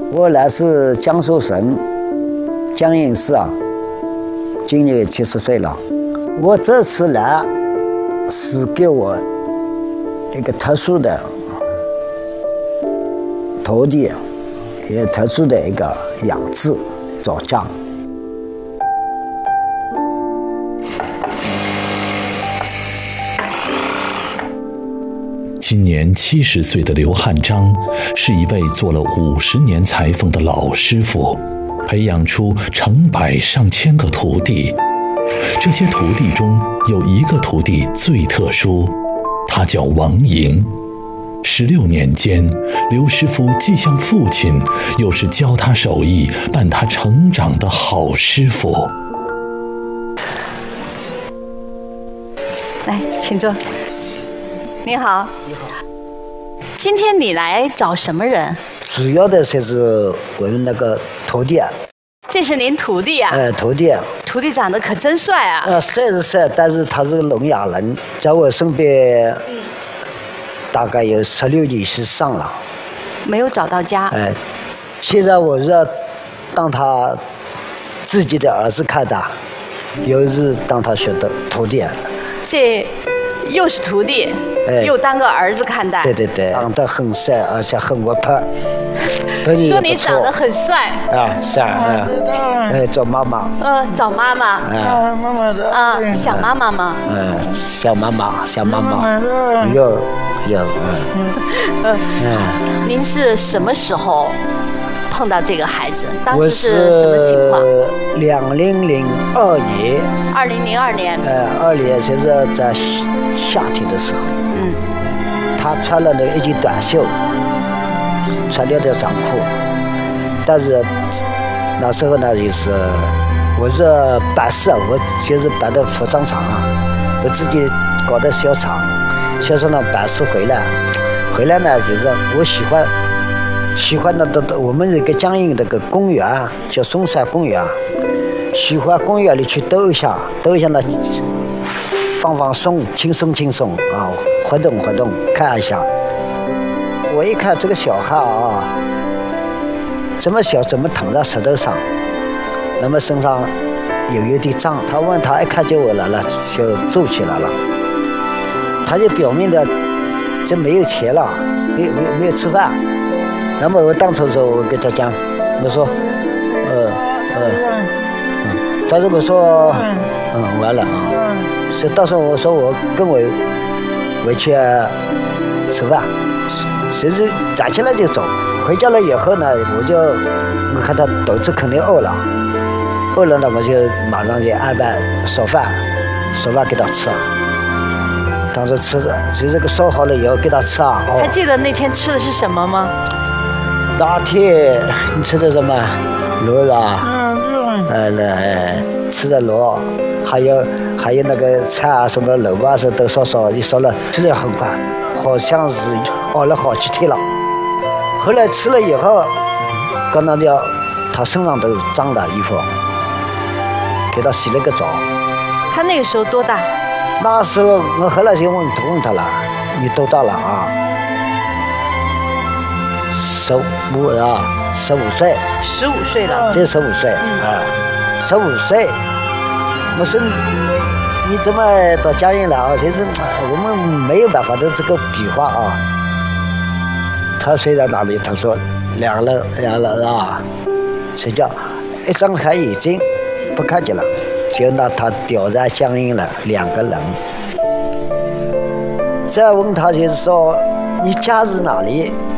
我来自江苏省江阴市啊，今年70岁了。我这次来是给我一个特殊的徒弟，也特殊的一个养志找家。 今年70岁的刘汉章是一位做了50年裁缝的老师傅，培养出成百上千个徒弟。这些徒弟中有一个徒弟最特殊，他叫王莹。16年间，刘师傅既像父亲，又是教他手艺、伴他成长的好师傅。 来，请坐。你好。 你好。 今天你来找什么人？ 主要的是我们那个徒弟。 这是您徒弟啊？ 徒弟。 徒弟长得可真帅啊！ 帅是帅，但是他是个聋哑人，在我身边大概有16年以上了。 没有找到家。 现在我是要当他自己的儿子看的，又是当他学的徒弟。 这又是徒弟，又当个儿子看待。 对对对，长得很帅，而且很活泼。 说你长得很帅啊，帅啊！找妈妈。 找妈妈。 妈妈的。 想妈妈吗？ 想妈妈，想妈妈。有。 您是什么时候碰到这个孩子？当时是什么情况 ？2002年。 2002年。 2年就是在夏天的时候。他穿了一件短袖，穿了条长裤，但是那时候呢，就是我是办事，我就是办的服装厂啊，我自己搞的小厂，小厂呢办事回来呢，就是我喜欢的我们这个江阴那个公园叫嵩山公园，喜欢公园里去兜一下呢，放松，轻松啊，活动看一下。我一看这个小孩啊，这么小，怎么躺在石头上？那么身上有一点脏。他问他一看见我来了，就皱起来了。他就表明的，这没有钱了，没有吃饭。那么我当初的时候，我跟他讲，我说，他如果说，完了啊。所以到时候我说我跟我回去吃饭，谁是站起来就走。回家了以后呢，我看他肚子肯定饿了呢，我就马上就安排烧饭给他吃。当时吃的，就这个烧好了以后给他吃啊。 还记得那天吃的是什么吗？ 那天你吃的什么？螺是吧？吃的螺。还有那个菜啊，什么肉啊，是都烧，一烧了，吃得很快，好像是熬了好几天了。后来吃了以后，刚刚他身上都脏了衣服，给他洗了个澡。 他那个时候多大？ 那时候我后来就问他了，你多大了啊？15岁。 15岁了。 这15岁15岁。我说你怎么到江阴来啊？其实我们没有办法的这个比划啊。他睡在哪里？他说两人啊，睡觉，一睁开眼睛不看见了，就拿他吊在江阴了2个人。再问他就是说你家是哪里？